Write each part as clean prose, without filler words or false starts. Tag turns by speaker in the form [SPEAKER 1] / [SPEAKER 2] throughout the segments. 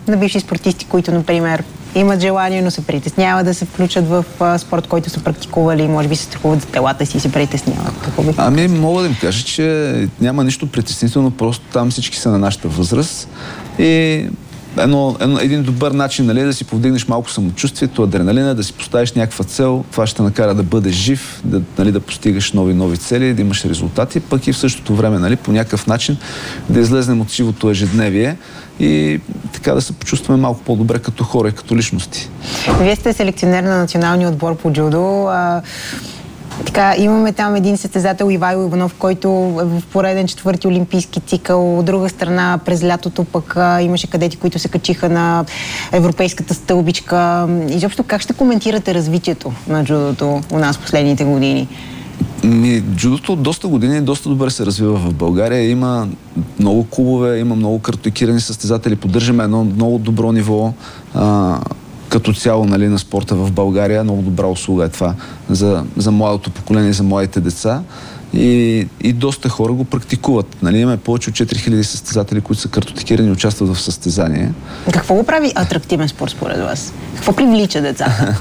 [SPEAKER 1] на бивши спортисти, които, например, имат желание, но се притесняват да се включат в спорт, който са практикували, може би се страхуват за телата си и се притесняват?
[SPEAKER 2] Ами, мога да им кажа, че няма нищо притеснително, просто там всички са на нашата възраст и един добър начин, нали, да си повдигнеш малко самочувствието, адреналина, да си поставиш някаква цел, това ще те накара да бъдеш жив, да постигаш нови цели, да имаш резултати, пък и в същото време, нали, по някакъв начин да излезнем от сивото ежедневие и така да се почувстваме малко по-добре като хора и като личности.
[SPEAKER 1] Вие сте селекционер на националния отбор по джудо. Така, имаме там един състезател Ивайло Иванов, който е в пореден 4-ти олимпийски цикъл. От друга страна, през лятото пък имаше кадети, които се качиха на европейската стълбичка. Изобщо, как ще коментирате развитието на джудото у нас в последните години?
[SPEAKER 2] Джудото от доста години доста добре се развива в България. Има много клубове, има много картотекирани състезатели. Поддържаме едно много добро ниво като цяло, нали, на спорта в България. Много добра услуга е това за младото поколение, за младите деца. И доста хора го практикуват. Нали, имаме повече от 4000 състезатели, които са картотекирани и участват в състезание.
[SPEAKER 1] Какво го прави атрактивен спорт според вас? Какво привлича децата?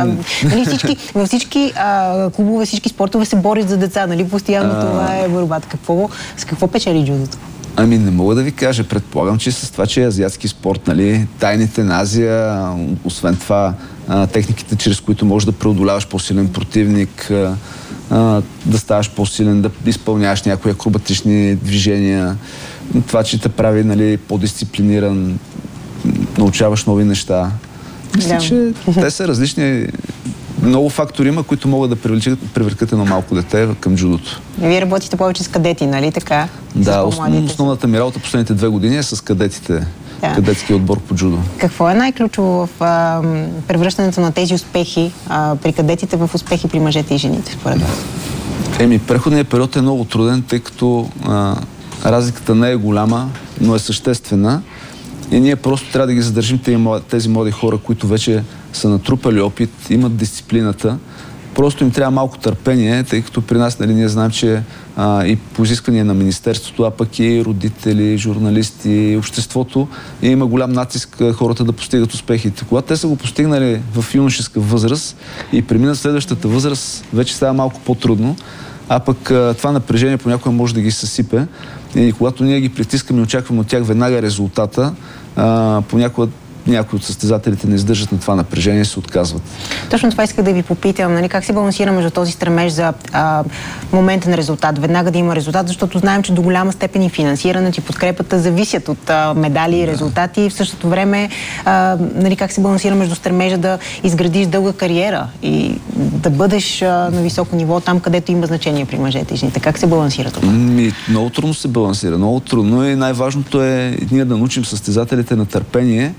[SPEAKER 1] Във всички клубове, всички спортове се борят за деца. Нали? Постоянно това е борбата. С какво печели джудото?
[SPEAKER 2] Ами, не мога да ви кажа. Предполагам, че с това, че е азиатски спорт, нали, тайните на Азия, освен това, техниките, чрез които можеш да преодоляваш по-силен противник, да ставаш по-силен, да изпълняваш някои акробатични движения, това, че те прави, нали, по-дисциплиниран, научаваш нови неща. Мисля, че те са различни. Много фактори има, които могат да привлекат едно малко дете към джудото.
[SPEAKER 1] Вие работите повече с кадети, нали така?
[SPEAKER 2] Да, основната ми работа последните 2 години е с кадетите. Да. Кадетския отбор по джудо.
[SPEAKER 1] Какво е най-ключово в превръщането на тези успехи при кадетите в успехи при мъжете и жените, според вас?
[SPEAKER 2] Преходният период е много труден, тъй като разликата не е голяма, но е съществена. И ние просто трябва да ги задържим тези млади хора, които вече са натрупали опит, имат дисциплината. Просто им трябва малко търпение, тъй като при нас, нали, ние знаем, че и по изисквания на Министерството, а пък и родители, журналисти, обществото, има голям натиск хората да постигат успехите. Когато те са го постигнали в юношеска възраст и преминат следващата възраст, вече става малко по-трудно, а пък това напрежение понякога може да ги съсипе. И когато ние ги притискаме и очакваме от тях веднага резултата, понякога някои от състезателите не издържат на това напрежение и се отказват.
[SPEAKER 1] Точно това исках да ви попитам. Нали, как се балансира между този стремеж за момента на резултат, веднага да има резултат, защото знаем, че до голяма степен и финансирането и подкрепата зависят от медали и резултати. И в същото време, нали, как се балансира между стремежа да изградиш дълга кариера и да бъдеш на високо ниво там, където има значение при мъжете и жените. Как се балансира това?
[SPEAKER 2] Много трудно се балансира. Много трудно и най-важното е ние да научим състезателите на търпение,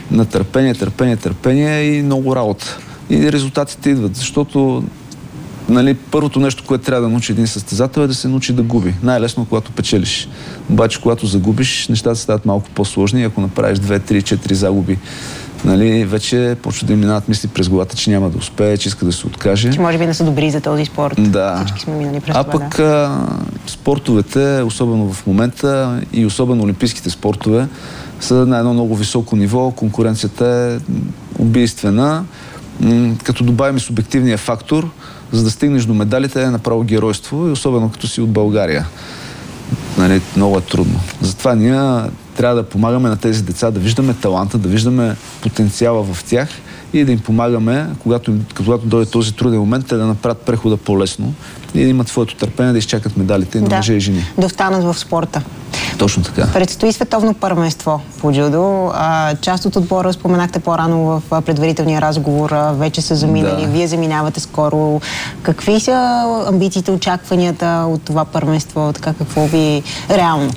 [SPEAKER 2] търпение и много работа. И резултатите идват, защото, нали, първото нещо, което трябва да научи един състезател е да се научи да губи. Най-лесно, когато печелиш. Обаче, когато загубиш, нещата стават малко по-сложни. Ако направиш 2, 3, 4 загуби, нали, вече почва да им минават мисли през главата, че няма да успее, че иска да се откаже.
[SPEAKER 1] Че може би не са добри за този спорт.
[SPEAKER 2] Да.
[SPEAKER 1] Всички сме минали през това.
[SPEAKER 2] Пък спортовете, особено в момента и особено олимпийските спортове, са на едно много високо ниво. Конкуренцията е убийствена. Като добавим и субективния фактор, за да стигнеш до медалите е направо геройство и особено като си от България. Нали, много е трудно. Затова ние трябва да помагаме на тези деца, да виждаме таланта, да виждаме потенциала в тях и да им помагаме, когато дойде този труден момент, те да направят прехода по-лесно и да имат своето търпение да изчакат медалите и на мъже и жени.
[SPEAKER 1] Да останат в спорта.
[SPEAKER 2] Точно така.
[SPEAKER 1] Предстои световно първенство по джудо. Част от отбора, споменахте по-рано в предварителния разговор, вече са заминали. Да. Вие заминавате скоро. Какви са амбициите, очакванията от това първенство? Така, какво ви реално?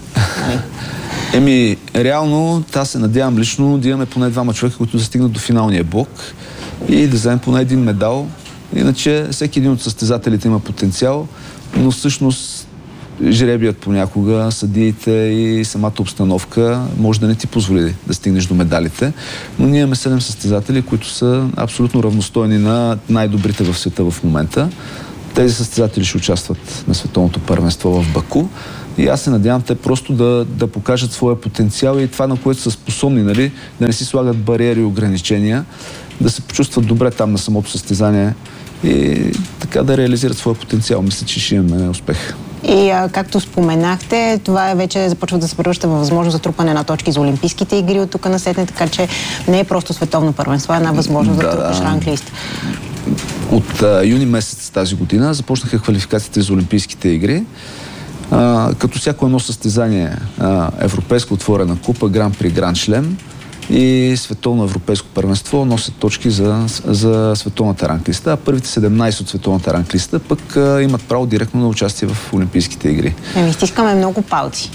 [SPEAKER 2] Реално, аз се надявам лично да имаме поне 2 човека, които да стигнат до финалния блок и да вземем поне един медал. Иначе всеки един от състезателите има потенциал, но всъщност жребият понякога, съдиите и самата обстановка може да не ти позволи да стигнеш до медалите. Но ние имаме 7 състезатели, които са абсолютно равностойни на най-добрите в света в момента. Тези състезатели ще участват на световното първенство в Баку. И аз се надявам те просто да покажат своя потенциал и това, на което са способни, нали, да не си слагат бариери и ограничения, да се почувстват добре там на самото състезание и така да реализират своя потенциал. Мисля, че ще имаме успех.
[SPEAKER 1] И както споменахте, това вече започва да се превръща във възможност за трупане на точки за Олимпийските игри от тук насетне, така че не е просто световно първенство, е една възможност да трупаш ранглист.
[SPEAKER 2] От юни месец тази година започнаха квалификациите за Олимпийските игри. Като всяко едно състезание, Европейска отворена купа, Гран при, Гранд Шлем и световно европейско първенство носят точки за световната ранглиста, а първите 17 от световната ранглиста пък имат право директно на участие в Олимпийските игри.
[SPEAKER 1] Стискаме много палци.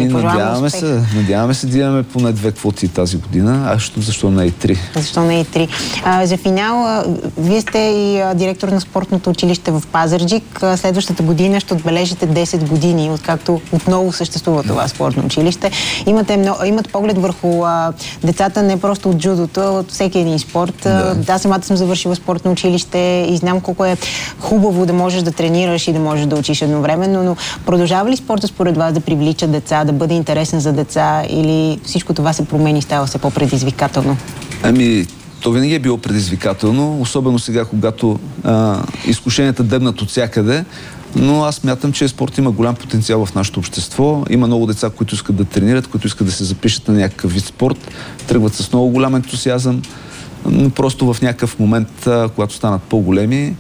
[SPEAKER 2] Надяваме се да имаме поне 2 квоти тази година, защо не и 3?
[SPEAKER 1] Защо не и 3? За финал, вие сте и директор на спортното училище в Пазарджик. Следващата година ще отбележите 10 години, откакто отново съществува това спортно училище. Имат поглед върху децата не просто от джудото, а от всеки един спорт. Аз самата съм завършила спортно училище и знам колко е хубаво да можеш да тренираш и да можеш да учиш едновременно, но продължава ли спорта според вас да привлича деца, да бъде интересен за деца или всичко това се промени и става все по-предизвикателно?
[SPEAKER 2] То винаги е било предизвикателно, особено сега, когато изкушенията дебнат от всякъде, но аз смятам, че спорт има голям потенциал в нашето общество. Има много деца, които искат да тренират, които искат да се запишат на някакъв вид спорт, тръгват с много голям ентусиазъм, но просто в някакъв момент, когато станат по-големи,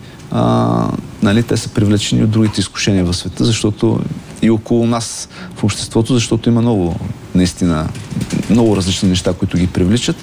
[SPEAKER 2] те са привлечени от другите изкушения в света, защото и около нас в обществото, защото има много различни неща, които ги привличат.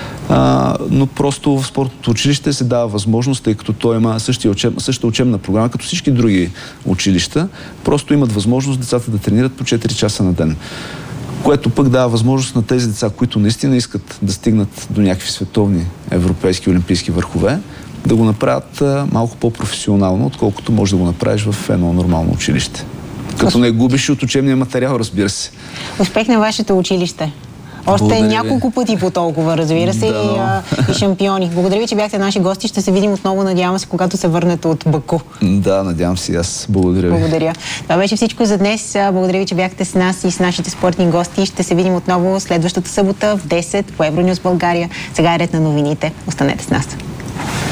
[SPEAKER 2] Но просто в спортното училище се дава възможност, тъй като той има същата учебна програма, като всички други училища, просто имат възможност децата да тренират по 4 часа на ден. Което пък дава възможност на тези деца, които наистина искат да стигнат до някакви световни, европейски, олимпийски върхове, да го направят малко по-професионално, отколкото можеш да го направиш в едно нормално училище. Като не губиш от учебния материал, разбира се.
[SPEAKER 1] Успех на вашето училище! Още няколко пъти по толкова, разбира се, и шампиони. Благодаря ви, че бяхте наши гости. Ще се видим отново, надявам се, когато се върнете от Баку.
[SPEAKER 2] Да, надявам се и аз. Благодаря ви.
[SPEAKER 1] Благодаря. Това беше всичко за днес. Благодаря ви, че бяхте с нас и с нашите спортни гости. Ще се видим отново следващата събота в 10 по Евронюс България. Сега е ред на новините. Останете с нас.